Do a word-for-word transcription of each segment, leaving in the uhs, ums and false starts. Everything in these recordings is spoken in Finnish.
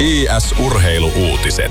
I S-urheiluuutiset.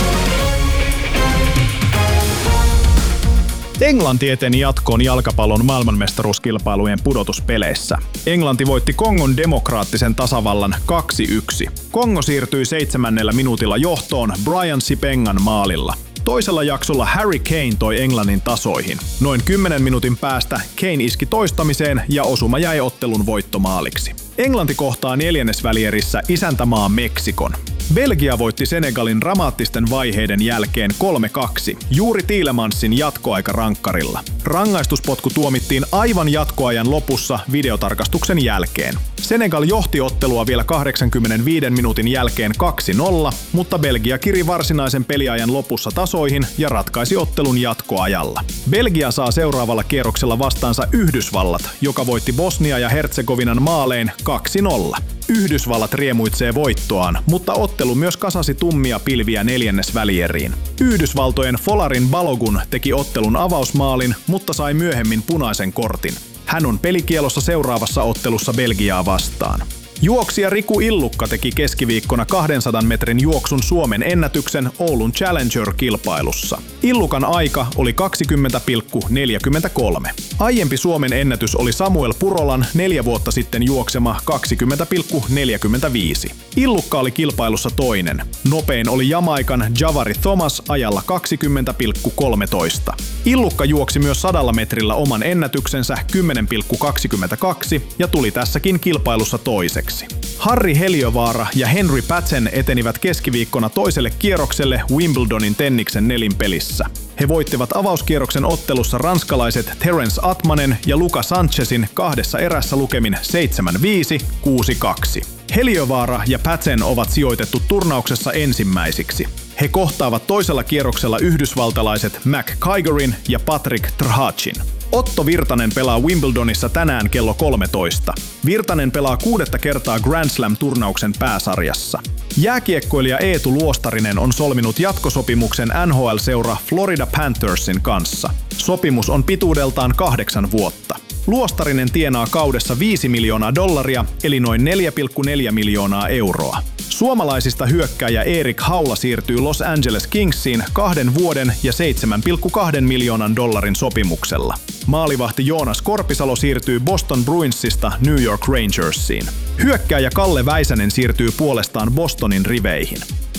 Englanti eteni jatkoon jalkapallon maailmanmestaruuskilpailujen pudotuspeleissä. Englanti voitti Kongon demokraattisen tasavallan kaksi yksi. Kongo siirtyi seitsemännellä minuutilla johtoon Brian Sipengan maalilla. Toisella jaksolla Harry Kane toi Englannin tasoihin. Noin kymmenen minuutin päästä Kane iski toistamiseen ja osuma jäi ottelun voittomaaliksi. Englanti kohtaa neljännesvälierissä isäntämaa Meksikon. Belgia voitti Senegalin dramaattisten vaiheiden jälkeen kolme kaksi, juuri Tielemansin jatkoaikarankkarilla. Rangaistuspotku tuomittiin aivan jatkoajan lopussa videotarkastuksen jälkeen. Senegal johti ottelua vielä kahdeksankymmentäviiden minuutin jälkeen kaksi nolla, mutta Belgia kiri varsinaisen peliajan lopussa tasoihin ja ratkaisi ottelun jatkoajalla. Belgia saa seuraavalla kierroksella vastaansa Yhdysvallat, joka voitti Bosnia ja Hertsegovinan maalein kaksi nolla. Yhdysvallat riemuitsee voittoaan, mutta ottelu myös kasasi tummia pilviä neljännesvälieriin. Yhdysvaltojen Folarin Balogun teki ottelun avausmaalin, mutta sai myöhemmin punaisen kortin. Hän on pelikielossa seuraavassa ottelussa Belgiaa vastaan. Juoksija Riku Illukka teki keskiviikkona kahdensadan metrin juoksun Suomen ennätyksen Oulun Challenger-kilpailussa. Illukan aika oli kaksikymmentä pilkku neljäkymmentäkolme. Aiempi Suomen ennätys oli Samuel Purolan neljä vuotta sitten juoksema kaksikymmentä pilkku neljäkymmentäviisi. Illukka oli kilpailussa toinen. Nopein oli Jamaikan Javari Thomas ajalla kaksikymmentä pilkku kolmetoista. Illukka juoksi myös sadalla metrillä oman ennätyksensä kymmenen pilkku kaksikymmentäkaksi ja tuli tässäkin kilpailussa toiseksi. Harri Heliövaara ja Henry Patsen etenivät keskiviikkona toiselle kierrokselle Wimbledonin tenniksen nelinpelissä. He voittivat avauskierroksen ottelussa ranskalaiset Terence Atmanen ja Luka Sanchezin kahdessa erässä lukemin seitsemän viisi, kuusi kaksi. Heliövaara ja Patsen ovat sijoitettu turnauksessa ensimmäisiksi. He kohtaavat toisella kierroksella yhdysvaltalaiset Mac Kigerin ja Patrick Trhacin. Otto Virtanen pelaa Wimbledonissa tänään kello kolmetoista. Virtanen pelaa kuudetta kertaa Grand Slam-turnauksen pääsarjassa. Jääkiekkoilija Eetu Luostarinen on solminut jatkosopimuksen N H L-seura Florida Panthersin kanssa. Sopimus on pituudeltaan kahdeksan vuotta. Luostarinen tienaa kaudessa viisi miljoonaa dollaria, eli noin neljä pilkku neljä miljoonaa euroa. Suomalaisista hyökkääjä Erik Haula siirtyy Los Angeles Kingsiin kahden vuoden ja seitsemän pilkku kaksi miljoonan dollarin sopimuksella. Maalivahti Joonas Korpisalo siirtyy Boston Bruinsista New York Rangersiin. Hyökkääjä Kalle Väisänen siirtyy puolestaan Bostonin riveihin.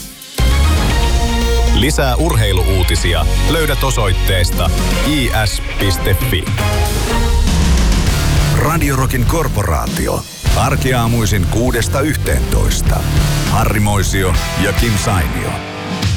Lisää urheiluuutisia löydät osoitteesta i s piste f i. Radio Rockin korporaatio. Arkiaamuisin kuudesta yhteentoista. Harri Moisio ja Kim Sainio.